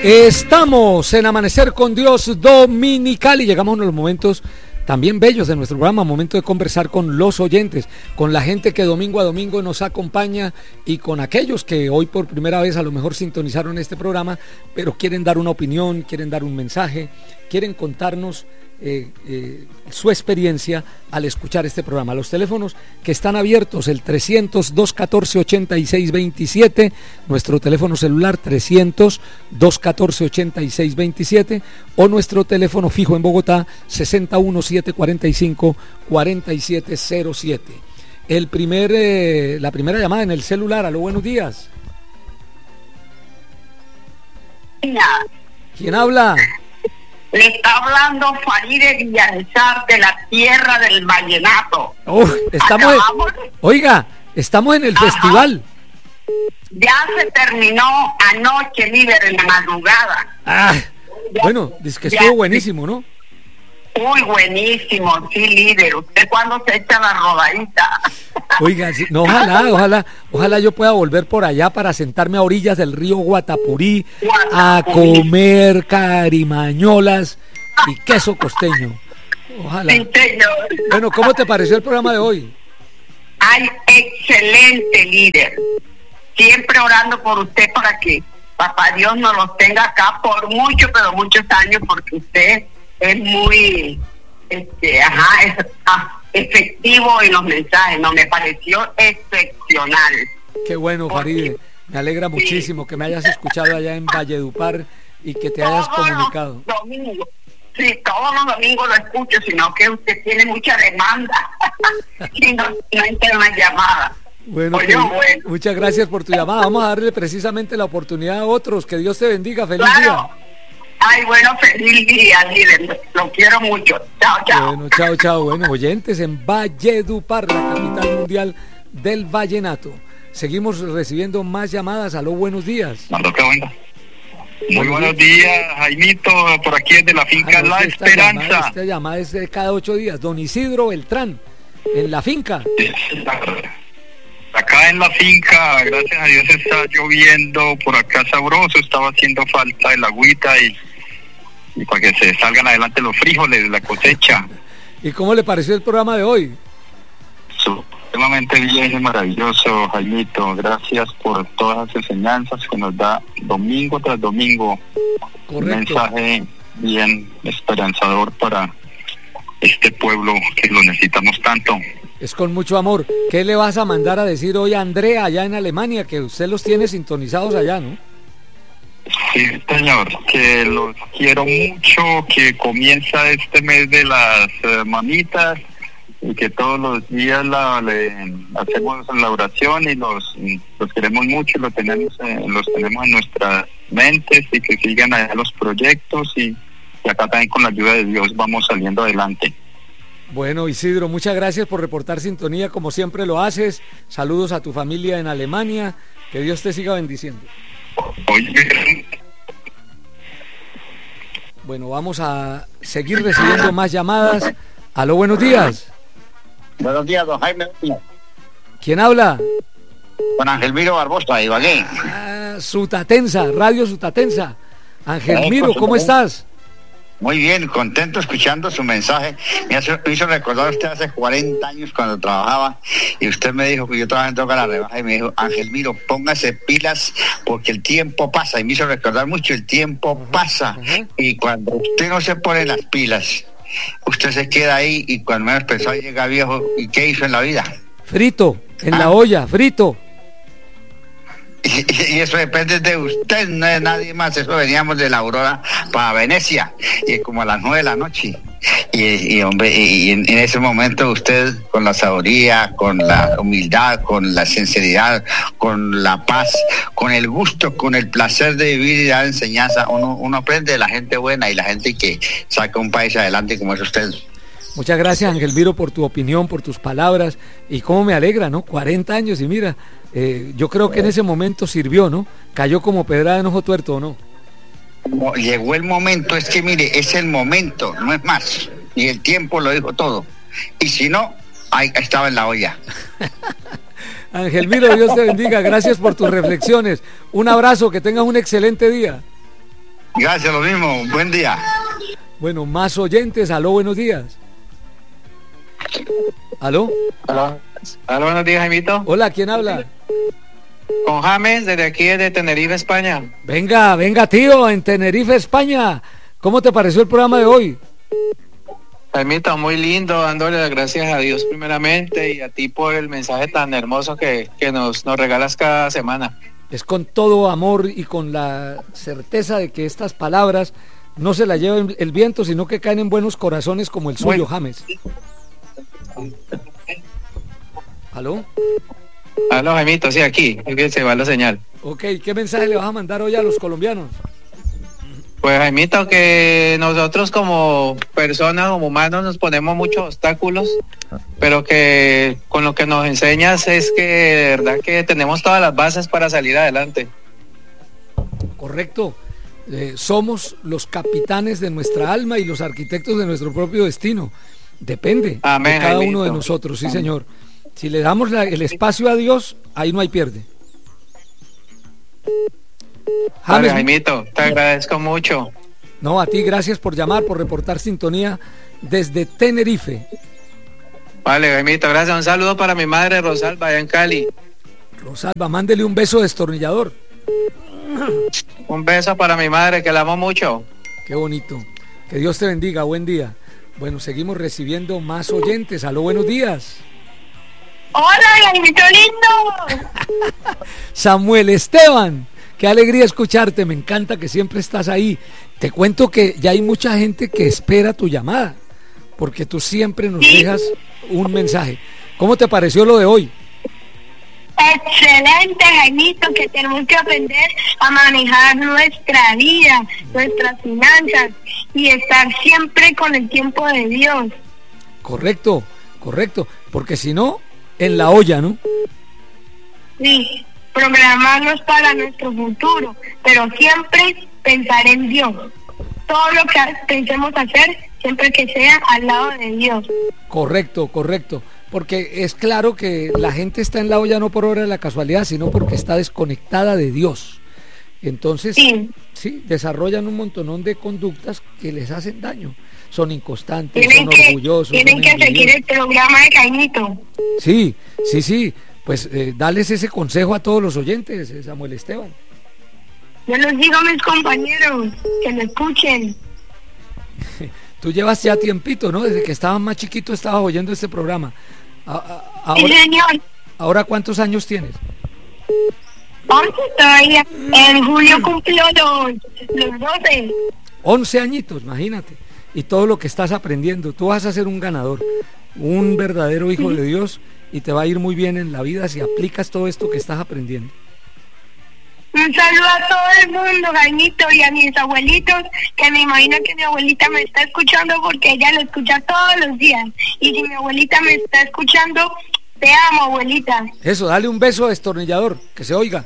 Estamos en Amanecer con Dios Dominical y llegamos a uno de los momentos también bellos de nuestro programa, momento de conversar con los oyentes, con la gente que domingo a domingo nos acompaña y con aquellos que hoy por primera vez a lo mejor sintonizaron este programa, pero quieren dar una opinión, quieren dar un mensaje, quieren contarnos su experiencia al escuchar este programa. Los teléfonos que están abiertos, el 300-214-8627, nuestro teléfono celular 300-214-8627 o nuestro teléfono fijo en Bogotá 61-745-4707. La primera llamada en el celular. Aló, buenos días. ¿Quién habla? Le está hablando Faride Villanzar de la tierra del vallenato. Estamos en el festival. Ya se terminó anoche, líder, en la madrugada. Bueno, dice que estuvo buenísimo, ¿no? Muy buenísimo, sí, líder. ¿Usted cuándo se echa la rodadita? Oiga, sí, no, ojalá yo pueda volver por allá para sentarme a orillas del río Guatapurí a comer carimañolas y queso costeño. Ojalá. Sí, señor. Bueno, ¿cómo te pareció el programa de hoy? Ay, excelente, líder. Siempre orando por usted para que Papá Dios nos los tenga acá por muchos, pero muchos años, porque usted es muy efectivo en los mensajes. No, me pareció excepcional. Qué bueno, Faride, me alegra muchísimo que me hayas escuchado allá en Valledupar y que te hayas comunicado. Sí, todos los domingos lo escucho, sino que usted tiene mucha demanda y no entra una llamada. Bueno, muchas gracias por tu llamada. Vamos a darle precisamente la oportunidad a otros. Que Dios te bendiga. Feliz día. Ay, bueno, feliz día, líder. Lo quiero mucho. Chao, chao. Bueno, chao. Bueno, oyentes en Valledupar, la capital mundial del vallenato. Seguimos recibiendo más llamadas. Aló, buenos días. Muy buenos días, Jaimito, por aquí desde la finca La Esperanza. Esta llamada es de cada 8 días. Don Isidro Beltrán, en la finca. Acá en la finca, gracias a Dios está lloviendo, por acá sabroso, estaba haciendo falta el agüita y para que se salgan adelante los frijoles, la cosecha. ¿Y cómo le pareció el programa de hoy? Sumamente bien, maravilloso, Jaimito. Gracias por todas las enseñanzas que nos da domingo tras domingo. Correcto. Un mensaje bien esperanzador para este pueblo que lo necesitamos tanto. Es con mucho amor. ¿Qué le vas a mandar a decir hoy a Andrea allá en Alemania, que usted los tiene sintonizados allá, no? Sí, señor, que los quiero mucho, que comienza este mes de las mamitas y que todos los días le hacemos la oración y los queremos mucho, los tenemos en nuestras mentes y que sigan allá los proyectos y acá también con la ayuda de Dios vamos saliendo adelante. Bueno, Isidro, muchas gracias por reportar sintonía como siempre lo haces. Saludos a tu familia en Alemania, que Dios te siga bendiciendo. Bueno, vamos a seguir recibiendo más llamadas. Aló, buenos días. Buenos días, don Jaime. ¿Quién habla? Con Angelmiro Barbosa, de Ibagué. Sutatensa, Radio Sutatensa. Angelmiro, ¿cómo estás? Muy bien, contento escuchando su mensaje. Me hizo recordar a usted hace 40 años cuando trabajaba y usted me dijo que yo trabajaba en Toca la Rebaja y me dijo, Angelmiro, póngase pilas porque el tiempo pasa, y me hizo recordar mucho, el tiempo pasa y cuando usted no se pone las pilas, usted se queda ahí y cuando menos pensaba llega viejo. ¿Y qué hizo en la vida? Frito, en la olla, frito. Y eso depende de usted, no de nadie más. Eso veníamos de la Aurora para Venecia y como a las 9 de la noche y en ese momento usted con la sabiduría, con la humildad, con la sinceridad, con la paz, con el gusto, con el placer de vivir y dar enseñanza, uno aprende de la gente buena y la gente que saca un país adelante como es usted. Muchas gracias, Angelmiro, por tu opinión, por tus palabras, y cómo me alegra, ¿no? 40 años y mira, yo creo que en ese momento sirvió, ¿no? Cayó como pedrada en ojo tuerto, ¿o no? Llegó el momento, es que mire, es el momento, no es más, y el tiempo lo dijo todo, y si no, ahí estaba en la olla. Angelmiro, Dios te bendiga, gracias por tus reflexiones, un abrazo, que tengas un excelente día. Gracias, lo mismo. Buen día. Bueno, más oyentes. Aló, buenos días. ¿Aló? Aló, buenos días, Jaimito. Hola, ¿quién habla? Con James, desde aquí, de Tenerife, España. Venga, tío, en Tenerife, España. ¿Cómo te pareció el programa de hoy? Jaimito, muy lindo, dándole las gracias a Dios primeramente y a ti por el mensaje tan hermoso que nos regalas cada semana. Es con todo amor y con la certeza de que estas palabras no se las lleva el viento, sino que caen en buenos corazones como el suyo, James. ¿Aló? Aló, Jaimito, sí, aquí, es que se va la señal. Ok, ¿qué mensaje le vas a mandar hoy a los colombianos? Pues, Jaimito, que nosotros como personas, como humanos, nos ponemos muchos obstáculos, pero que con lo que nos enseñas es que de verdad que tenemos todas las bases para salir adelante. Correcto. Somos los capitanes de nuestra alma y los arquitectos de nuestro propio destino. Depende Amén, de cada Jaimito. uno de nosotros, sí, señor. Si le damos el espacio a Dios, ahí no hay pierde. Vale, James, Jaimito, te agradezco mucho. no, a ti gracias por llamar, por reportar sintonía desde Tenerife. Vale, Jaimito, gracias. Un saludo para mi madre Rosalba, allá en Cali. Rosalba, mándele un beso destornillador. Un beso para mi madre, que la amo mucho. Qué bonito. Que Dios te bendiga, buen día. Bueno, seguimos recibiendo más oyentes. Aló, buenos días. Hola, Jaimito lindo. Samuel Esteban, qué alegría escucharte, me encanta que siempre estás ahí. Te cuento que ya hay mucha gente que espera tu llamada, porque tú siempre nos dejas un mensaje. ¿Cómo te pareció lo de hoy? Excelente, Jaimito, que tenemos que aprender a manejar nuestra vida, nuestras finanzas y estar siempre con el tiempo de Dios. Correcto, porque si no, en la olla, ¿no? Sí, programarnos para nuestro futuro, pero siempre pensar en Dios. Todo lo que pensemos hacer, siempre que sea al lado de Dios. Correcto, porque es claro que la gente está en la olla no por obra de la casualidad, sino porque está desconectada de Dios. Entonces, sí, desarrollan un montonón de conductas que les hacen daño. Son inconstantes, son orgullosos. Tienen que seguir el programa de Jaimito. Sí, pues dales ese consejo a todos los oyentes, Samuel Esteban. Yo les digo a mis compañeros que me escuchen. Tú llevas ya tiempito, ¿no? Desde que estabas más chiquito estabas oyendo este programa. Sí, señor. ¿Ahora cuántos años tienes? 11 todavía. En julio cumplió los 12. 11 añitos, imagínate. Y todo lo que estás aprendiendo. Tú vas a ser un ganador, un verdadero hijo de Dios, y te va a ir muy bien en la vida si aplicas todo esto que estás aprendiendo. Un saludo a todo el mundo, Jaimito, y a mis abuelitos, que me imagino que mi abuelita me está escuchando porque ella lo escucha todos los días. Y si mi abuelita me está escuchando, te amo, abuelita. Eso, dale un beso destornillador, que se oiga.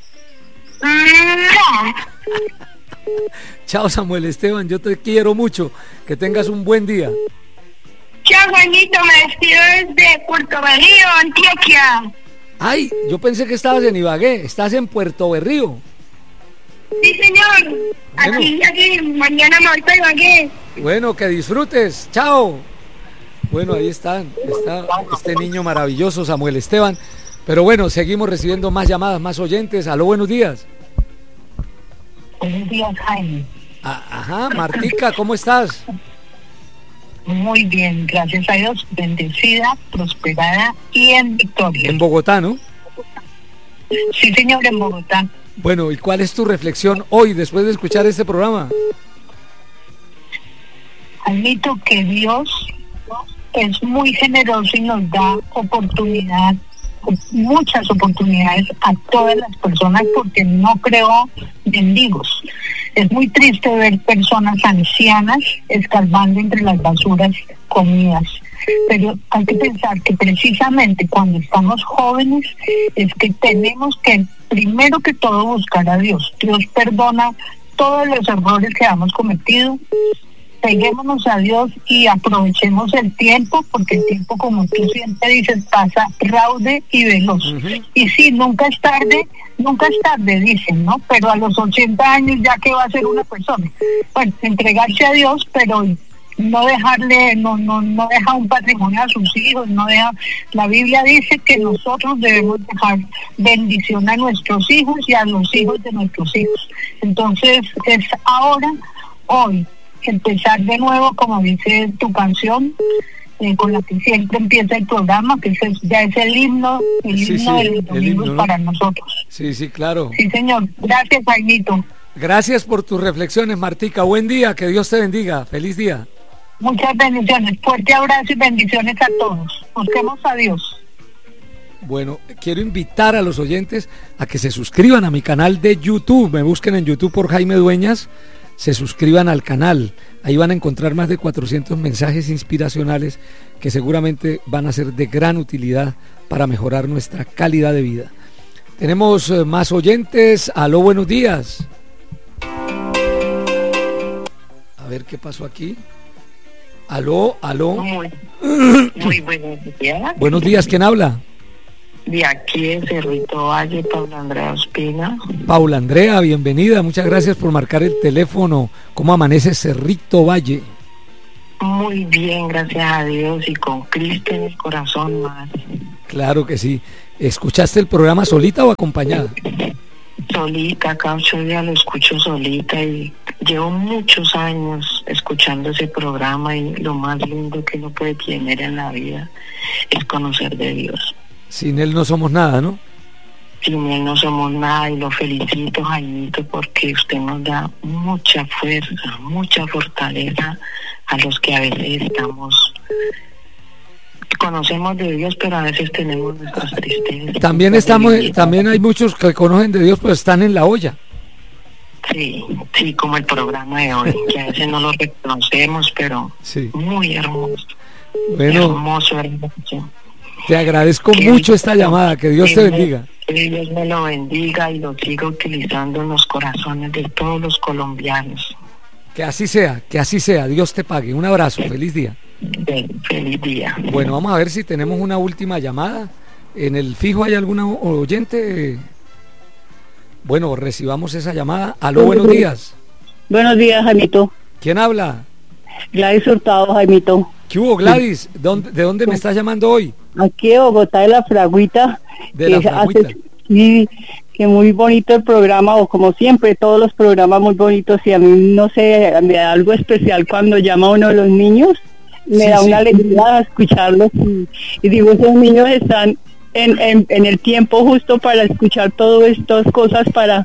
Chao, Samuel Esteban, yo te quiero mucho. Que tengas un buen día. Chao, Jaimito, me despido desde Puerto Berrío, Antioquia. Ay, yo pensé que estabas en Ibagué, estás en Puerto Berrío. Sí, señor. Bueno. Aquí, mañana me voy para Ibagué. Bueno, que disfrutes, chao. Bueno, ahí está este niño maravilloso, Samuel Esteban. Pero bueno, seguimos recibiendo más llamadas, más oyentes. Aló, buenos días. Buenos días, Jaime. Ajá, Martica, ¿cómo estás? Muy bien, gracias a Dios, bendecida, prosperada y en victoria. En Bogotá, ¿no? Sí, señor, en Bogotá. Bueno, ¿y cuál es tu reflexión hoy después de escuchar este programa? Admito que Dios es muy generoso y nos da oportunidad, muchas oportunidades a todas las personas, porque no creó mendigos. Es muy triste ver personas ancianas escarbando entre las basuras comidas, pero hay que pensar que precisamente cuando estamos jóvenes es que tenemos que primero que todo buscar a Dios. Dios perdona todos los errores que hemos cometido peguémonos a Dios y aprovechemos el tiempo, porque el tiempo, como tú siempre dices, pasa raude y veloz. Y sí, nunca es tarde, dicen, ¿no? Pero a los 80 años, ¿ya qué va a ser una persona? Bueno, entregarse a Dios, pero no dejarle, no deja un patrimonio a sus hijos, no deja. La Biblia dice que nosotros debemos dejar bendición a nuestros hijos y a los hijos de nuestros hijos. Entonces es ahora, hoy, empezar de nuevo, como dice tu canción, con la que siempre empieza el programa, que ya es el himno de los domingos, ¿no? Para nosotros. Sí, claro. Sí, señor. Gracias, Jaimito. Gracias por tus reflexiones, Martica. Buen día, que Dios te bendiga. Feliz día. Muchas bendiciones, fuerte abrazo y bendiciones a todos. Busquemos a Dios. Bueno, quiero invitar a los oyentes a que se suscriban a mi canal de YouTube. Me busquen en YouTube por Jaime Dueñas, se suscriban al canal. Ahí van a encontrar más de 400 mensajes inspiracionales que seguramente van a ser de gran utilidad para mejorar nuestra calidad de vida. Tenemos más oyentes. Aló, buenos días. A ver qué pasó aquí. Aló. Muy buenos días. Buenos días, ¿quién habla? De aquí de Cerrito Valle, Paula Andrea Ospina. Paula Andrea, bienvenida, muchas gracias por marcar el teléfono. ¿Cómo amanece Cerrito Valle? Muy bien, gracias a Dios, y con Cristo en el corazón más. Claro que sí. ¿Escuchaste el programa solita o acompañada? Solita, cada 8 días lo escucho solita, y llevo muchos años escuchando ese programa, y lo más lindo que uno puede tener en la vida es conocer de Dios. Sin Él no somos nada, ¿no? Sin Él no somos nada, y lo felicito, Jaimito, porque usted nos da mucha fuerza, mucha fortaleza a los que a veces conocemos de Dios, pero a veces tenemos nuestras tristezas. También hay muchos que conocen de Dios, pero están en la olla. Sí, como el programa de hoy, que a veces no lo reconocemos, pero sí. Muy hermoso. Bueno, hermoso. Te agradezco mucho esta llamada, que Dios te bendiga. Que Dios me lo bendiga y lo siga utilizando en los corazones de todos los colombianos. Que así sea, Dios te pague. Un abrazo, feliz día. Feliz día. Bueno, vamos a ver si tenemos una última llamada. ¿En el fijo hay alguna oyente? Bueno, recibamos esa llamada. Aló, buenos días. Buenos días, Jaimito. ¿Quién habla? Gladys Hurtado, Jaimito. ¿Qué hubo, Gladys? ¿De dónde me estás llamando hoy? Aquí de Bogotá, de La Fragüita. De La Fragüita. Sí, que muy bonito el programa, o como siempre, todos los programas muy bonitos, y a mí, no sé, me da algo especial cuando llama uno de los niños, me da una alegría escucharlos, y digo, esos niños están en el tiempo justo para escuchar todas estas cosas, para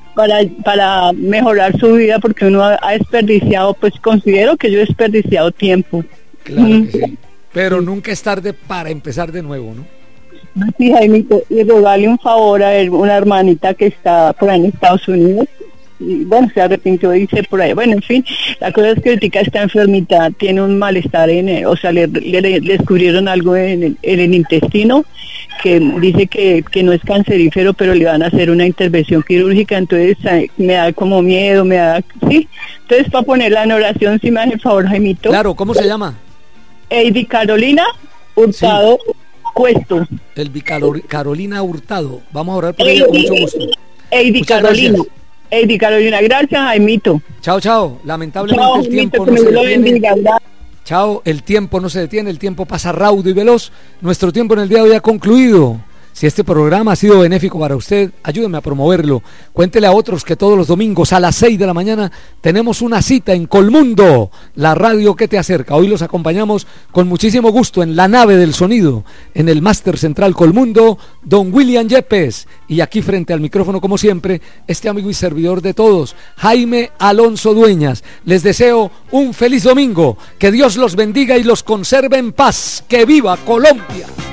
mejorar su vida, porque uno ha desperdiciado, pues considero que yo he desperdiciado tiempo. Claro que sí, pero nunca es tarde para empezar de nuevo, ¿no? Sí, Jaimito, y rogarle un favor a una hermanita que está por ahí en Estados Unidos, y bueno, se arrepintió, dice por ahí, bueno, en fin, la cosa es que ahorita está enfermita, tiene un malestar o sea, le descubrieron algo en el intestino, que dice que no es cancerífero, pero le van a hacer una intervención quirúrgica, entonces me da como miedo, sí, entonces para ponerla en oración, si me hace el favor, Jaimito. Claro, ¿cómo se llama? Eddie Carolina Hurtado. Sí. Cuesto. Carolina Hurtado. Vamos a orar por ella con mucho gusto. Eddie Carolina. Eddie Carolina, gracias, Jaimito. Chao. Lamentablemente el tiempo no se detiene. Chao, el tiempo no se detiene, el tiempo pasa raudo y veloz. Nuestro tiempo en el día de hoy ha concluido. Si este programa ha sido benéfico para usted, ayúdeme a promoverlo. Cuéntele a otros que todos los domingos a las 6 de la mañana tenemos una cita en Colmundo, la radio que te acerca. Hoy los acompañamos con muchísimo gusto en la nave del sonido, en el Máster Central Colmundo, don William Yepes. Y aquí frente al micrófono, como siempre, este amigo y servidor de todos, Jaime Alonso Dueñas. Les deseo un feliz domingo, que Dios los bendiga y los conserve en paz. ¡Que viva Colombia!